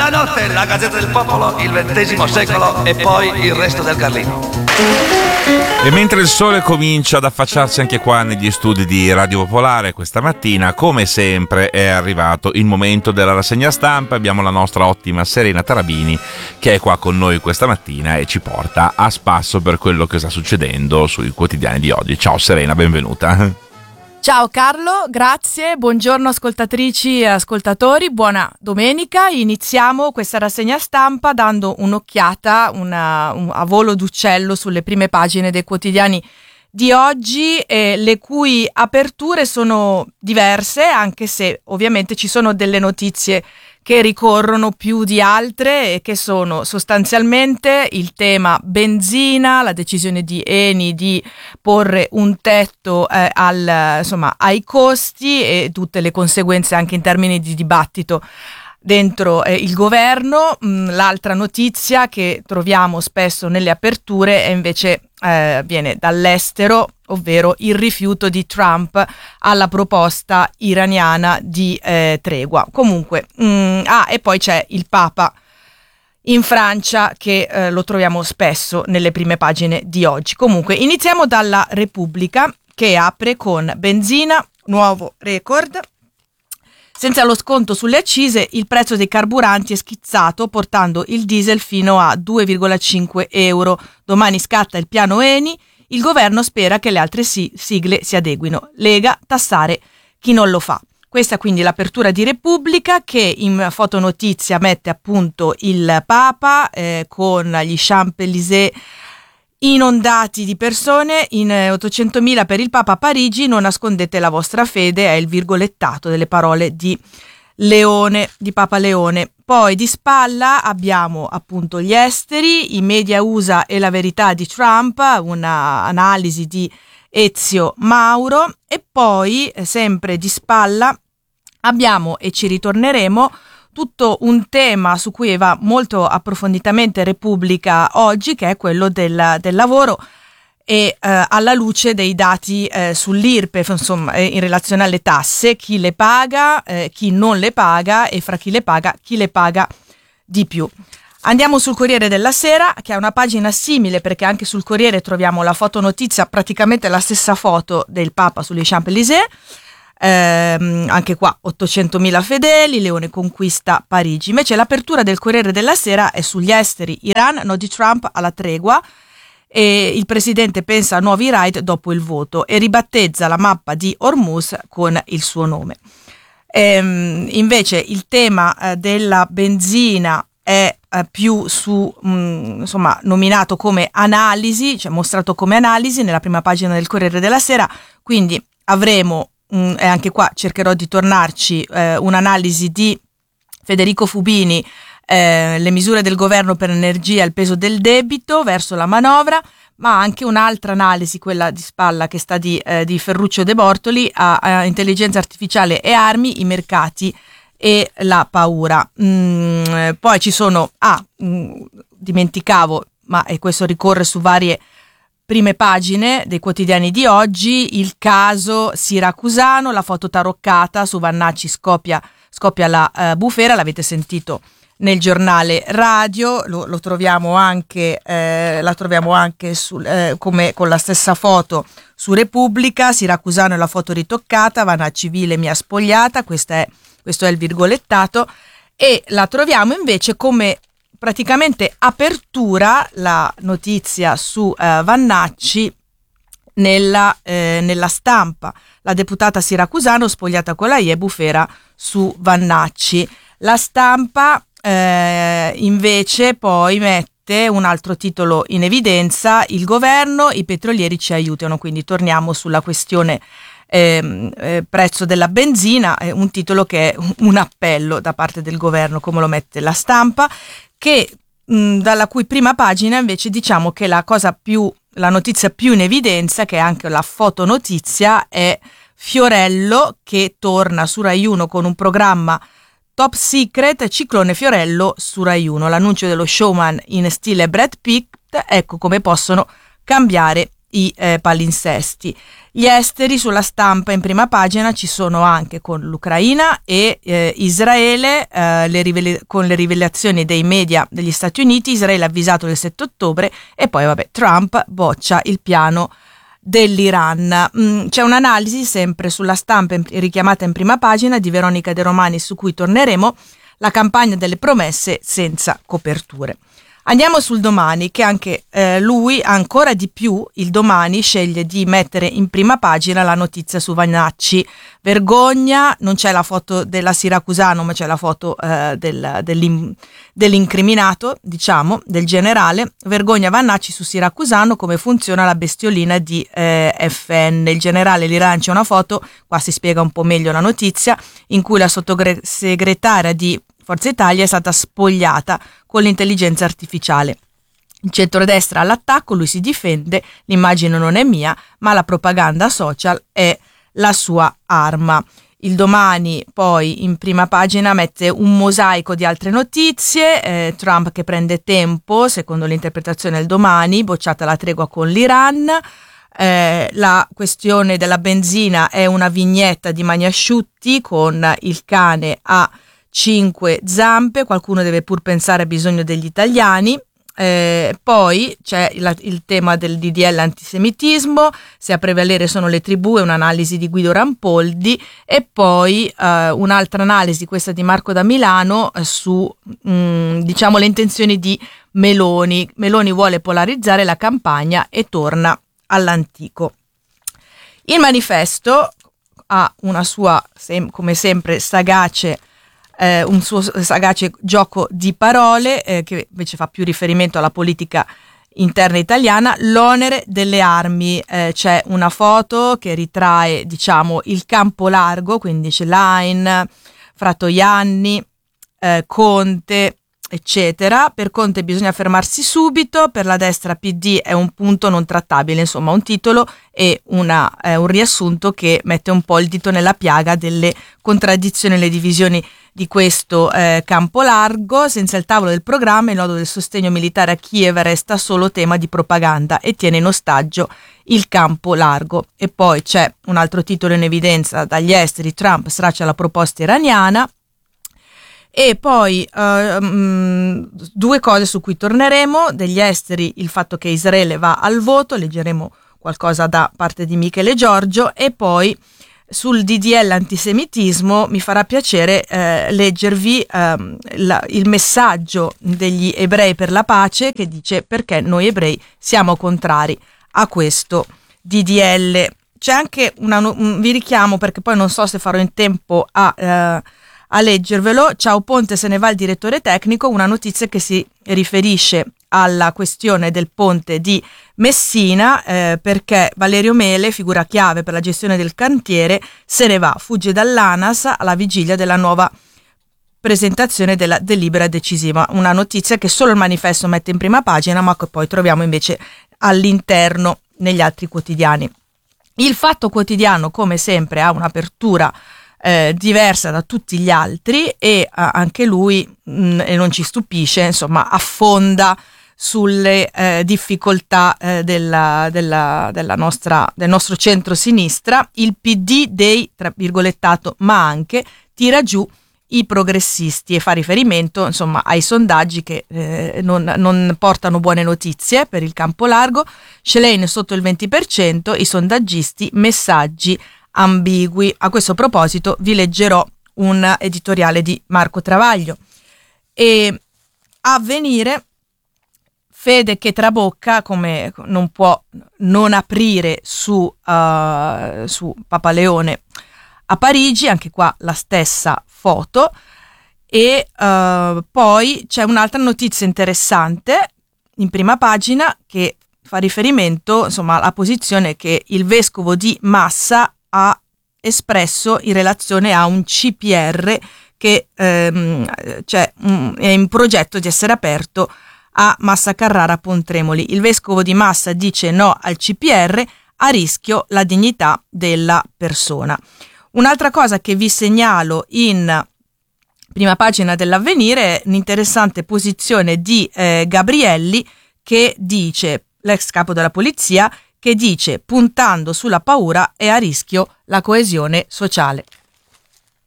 La notte, la Gazzetta del Popolo, il XX secolo e poi il resto del Carlino. E mentre il sole comincia ad affacciarsi anche qua negli studi di Radio Popolare questa mattina, come sempre è arrivato il momento della rassegna stampa. Abbiamo la nostra ottima Serena Tarabini che è qua con noi questa mattina e ci porta a spasso per quello che sta succedendo sui quotidiani di oggi. Ciao Serena, benvenuta. Ciao Carlo, grazie, buongiorno ascoltatrici e ascoltatori, buona domenica. Iniziamo questa rassegna stampa dando un'occhiata a volo d'uccello sulle prime pagine dei quotidiani di oggi, le cui aperture sono diverse, anche se ovviamente ci sono delle notizie che ricorrono più di altre e che sono sostanzialmente il tema benzina, la decisione di Eni di porre un tetto ai costi e tutte le conseguenze anche in termini di dibattito dentro il governo. L'altra notizia che troviamo spesso nelle aperture è invece viene dall'estero, ovvero il rifiuto di Trump alla proposta iraniana di tregua. Comunque, e poi c'è il Papa in Francia che lo troviamo spesso nelle prime pagine di oggi. Comunque, iniziamo dalla Repubblica che apre con benzina, nuovo record. Senza lo sconto sulle accise, il prezzo dei carburanti è schizzato, portando il diesel fino a 2,5 euro. Domani scatta il piano Eni. Il governo spera che le altre sigle si adeguino. Lega, tassare chi non lo fa. Questa quindi l'apertura di Repubblica, che in fotonotizia mette appunto il Papa con gli Champs-Élysées inondati di persone, in 800.000 per il Papa a Parigi, non nascondete la vostra fede, è il virgolettato delle parole di Papa Leone. Poi di spalla abbiamo appunto gli esteri, i media USA e la verità di Trump, una analisi di Ezio Mauro, e poi sempre di spalla abbiamo, e ci ritorneremo, tutto un tema su cui va molto approfonditamente Repubblica oggi, che è quello del lavoro e alla luce dei dati sull'IRPEF, insomma, in relazione alle tasse, chi le paga, chi non le paga, e fra chi le paga di più. Andiamo sul Corriere della Sera, che ha una pagina simile, perché anche sul Corriere troviamo la fotonotizia, praticamente la stessa foto del Papa sugli Champs-Élysées. Anche qua 800.000 fedeli, Leone conquista Parigi. Invece l'apertura del Corriere della Sera è sugli esteri, Iran, no di Trump alla tregua, e il presidente pensa a nuovi raid dopo il voto e ribattezza la mappa di Hormuz con il suo nome. Invece il tema della benzina è più nominato come analisi, cioè mostrato come analisi nella prima pagina del Corriere della Sera, quindi avremo e anche qua cercherò di tornarci, un'analisi di Federico Fubini, le misure del governo per l'energia e il peso del debito verso la manovra, ma anche un'altra analisi, quella di spalla che sta di Ferruccio De Bortoli, a intelligenza artificiale e armi, i mercati e la paura. Poi ci sono, dimenticavo, e questo ricorre su varie prime pagine dei quotidiani di oggi, il caso siracusano, la foto taroccata, su Vannacci scoppia la bufera, l'avete sentito nel giornale radio, lo troviamo anche, la troviamo anche come con la stessa foto su Repubblica, Siracusano e la foto ritoccata, Vannacci vile mi ha spogliata, questo è il virgolettato, e la troviamo invece come praticamente apertura la notizia su Vannacci nella Stampa. La deputata Siracusano spogliata con la bufera su Vannacci. La Stampa invece poi mette un altro titolo in evidenza: il governo, i petrolieri ci aiutano. Quindi torniamo sulla questione prezzo della benzina, un titolo che è un appello da parte del governo, come lo mette la Stampa, che dalla cui prima pagina invece diciamo che la notizia più in evidenza, che è anche la fotonotizia, è Fiorello che torna su Rai 1 con un programma Top Secret, Ciclone Fiorello su Rai 1, l'annuncio dello showman in stile Brad Pitt, ecco come possono cambiare i palinsesti. Gli esteri sulla stampa in prima pagina ci sono anche con l'Ucraina e Israele, con le rivelazioni dei media degli Stati Uniti. Israele ha avvisato del 7 ottobre e poi Trump boccia il piano dell'Iran. C'è un'analisi sempre sulla stampa richiamata in prima pagina di Veronica De Romani, su cui torneremo, la campagna delle promesse senza coperture. Andiamo sul Domani, che anche lui, ancora di più, il Domani sceglie di mettere in prima pagina la notizia su Vannacci. Vergogna, non c'è la foto della Siracusano, ma c'è la foto dell'incriminato, diciamo, del generale. Vergogna Vannacci su Siracusano, come funziona la bestiolina di FN. Il generale gli lancia una foto, qua si spiega un po' meglio la notizia, in cui la sottosegretaria di Forza Italia è stata spogliata con l'intelligenza artificiale. Il centrodestra all'attacco, lui si difende, l'immagine non è mia, ma la propaganda social è la sua arma. Il Domani poi in prima pagina mette un mosaico di altre notizie, Trump che prende tempo, secondo l'interpretazione del Domani, bocciata la tregua con l'Iran, la questione della benzina è una vignetta di Mani Asciutti con il cane a 5 zampe, qualcuno deve pur pensare a bisogno degli italiani. Poi c'è il tema del DDL antisemitismo, se a prevalere sono le tribù, è un'analisi di Guido Rampoldi, e poi un'altra analisi, questa di Marco da Milano, su diciamo le intenzioni di Meloni. Meloni vuole polarizzare la campagna e torna all'antico. Il Manifesto ha una sua, come sempre, un suo sagace gioco di parole, che invece fa più riferimento alla politica interna italiana. L'onere delle armi, c'è una foto che ritrae, diciamo, il campo largo, quindi c'è Lain, Fratoianni, Conte, eccetera. Per Conte bisogna fermarsi subito, per la destra PD è un punto non trattabile, insomma un titolo e un riassunto che mette un po' il dito nella piaga delle contraddizioni e le divisioni di questo campo largo. Senza il tavolo del programma, il nodo del sostegno militare a Kiev resta solo tema di propaganda e tiene in ostaggio il campo largo. E poi c'è un altro titolo in evidenza dagli esteri: Trump straccia la proposta iraniana. E poi due cose su cui torneremo: degli esteri, il fatto che Israele va al voto, leggeremo qualcosa da parte di Michele Giorgio, e poi sul DDL antisemitismo mi farà piacere leggervi il messaggio degli ebrei per la pace, che dice perché noi ebrei siamo contrari a questo DDL. C'è anche vi richiamo, perché poi non so se farò in tempo a leggervelo. Ciao Ponte, se ne va il direttore tecnico, una notizia che si riferisce alla questione del ponte di Messina, perché Valerio Mele, figura chiave per la gestione del cantiere, se ne va, fugge dall'ANAS alla vigilia della nuova presentazione della delibera decisiva. Una notizia che solo il Manifesto mette in prima pagina, ma che poi troviamo invece all'interno negli altri quotidiani. Il Fatto Quotidiano, come sempre, ha un'apertura diversa da tutti gli altri, e anche lui, e non ci stupisce, insomma, affonda sulle difficoltà del nostro centro-sinistra. Il PD dei, tra virgolettato, ma anche tira giù i progressisti, e fa riferimento, insomma, ai sondaggi che non portano buone notizie per il campo largo. Schlein sotto il 20%, i sondaggisti messaggi ambigui. A questo proposito vi leggerò un editoriale di Marco Travaglio. E Avvenire, Fede che trabocca, come non può non aprire su Papaleone a Parigi, anche qua la stessa foto. E poi c'è un'altra notizia interessante in prima pagina che fa riferimento, insomma, alla posizione che il vescovo di Massa ha espresso in relazione a un CPR che è in progetto di essere aperto a Massa Carrara Pontremoli. Il vescovo di Massa dice no al CPR, a rischio la dignità della persona. Un'altra cosa che vi segnalo in prima pagina dell'Avvenire è un'interessante posizione di Gabrielli, che dice, l'ex capo della polizia, che dice: puntando sulla paura è a rischio la coesione sociale.